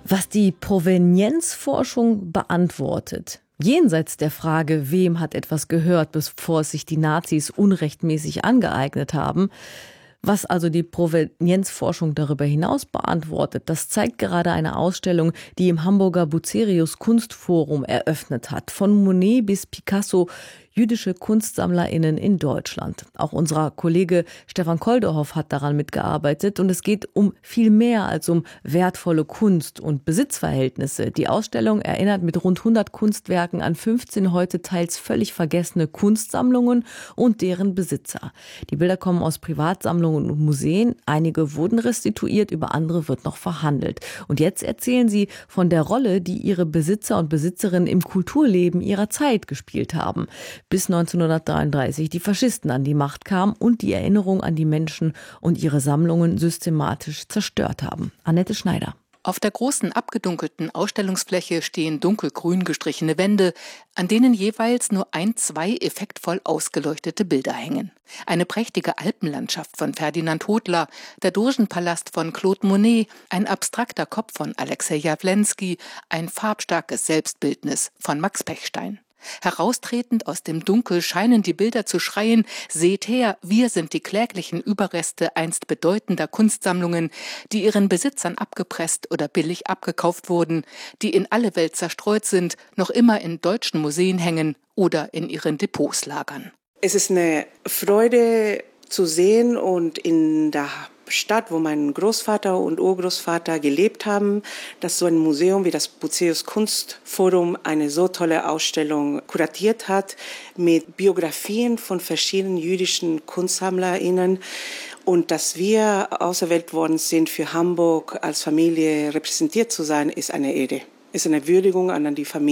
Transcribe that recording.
Was die Provenienzforschung beantwortet, jenseits der Frage, wem hat etwas gehört, bevor es sich die Nazis unrechtmäßig angeeignet haben, was also die Provenienzforschung darüber hinaus beantwortet, das zeigt gerade eine Ausstellung, die im Hamburger Bucerius Kunstforum eröffnet hat. Von Monet bis Picasso, jüdische KunstsammlerInnen in Deutschland. Auch unser Kollege Stefan Koldehoff hat daran mitgearbeitet und es geht um viel mehr als um wertvolle Kunst und Besitzverhältnisse. Die Ausstellung erinnert mit rund 100 Kunstwerken an 15 heute teils völlig vergessene Kunstsammlungen und deren Besitzer. Die Bilder kommen aus Privatsammlungen und Museen. Einige wurden restituiert, über andere wird noch verhandelt. Und jetzt erzählen sie von der Rolle, die ihre Besitzer und Besitzerinnen im Kulturleben ihrer Zeit gespielt haben. Bis 1933 die Faschisten an die Macht kamen und die Erinnerung an die Menschen und ihre Sammlungen systematisch zerstört haben. Annette Schneider. Auf der großen abgedunkelten Ausstellungsfläche stehen dunkelgrün gestrichene Wände, an denen jeweils nur 2 effektvoll ausgeleuchtete Bilder hängen. Eine prächtige Alpenlandschaft von Ferdinand Hodler, der Dogenpalast von Claude Monet, ein abstrakter Kopf von Alexei Jawlensky, ein farbstarkes Selbstbildnis von Max Pechstein. Heraustretend aus dem Dunkel scheinen die Bilder zu schreien: Seht her, wir sind die kläglichen Überreste einst bedeutender Kunstsammlungen, die ihren Besitzern abgepresst oder billig abgekauft wurden, die in alle Welt zerstreut sind, noch immer in deutschen Museen hängen oder in ihren Depots lagern. Es ist eine Freude zu sehen und in der Stadt, wo mein Großvater und Urgroßvater gelebt haben, dass so ein Museum wie das Bucerius Kunstforum eine so tolle Ausstellung kuratiert hat mit Biografien von verschiedenen jüdischen KunstsammlerInnen und dass wir auserwählt worden sind, für Hamburg als Familie repräsentiert zu sein, ist eine Ehre. Ist eine Würdigung an die Familie.